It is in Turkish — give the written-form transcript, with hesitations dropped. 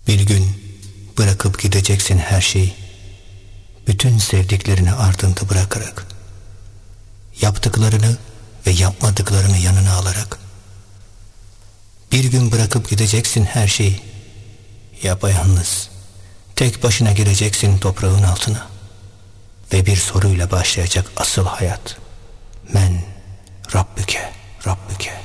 Bir gün bırakıp gideceksin her şeyi, bütün sevdiklerini ardında bırakarak, yaptıklarını ve yapmadıklarını yanına alarak. Bir gün bırakıp gideceksin her şeyi, yapayalnız, tek başına gireceksin toprağın altına. Ve bir soruyla başlayacak asıl hayat: Men Rabbüke, Rabbüke.